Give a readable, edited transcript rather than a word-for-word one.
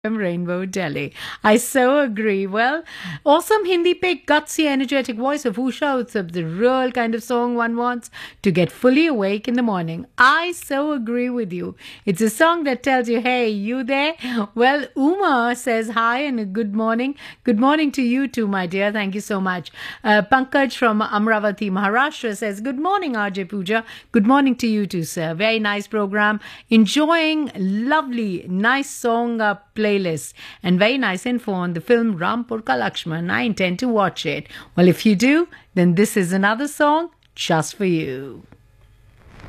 Rainbow Delhi. I so agree. Well, awesome Hindi pick, gutsy, energetic voice of Usha Utsav, the real kind of song one wants to get fully awake in the morning. I so agree with you. It's a song that tells you, hey, you there? Well, Uma says hi and a good morning. Good morning to you too, my dear. Thank you so much. Pankaj from Amravati, Maharashtra says, good morning, RJ Pooja. Good morning to you too, sir. Very nice program. Enjoying lovely, nice song playlist and very nice info on the film Rampur Ka Lakshman. I intend to watch it. Well, if you do, then this is another song just for you.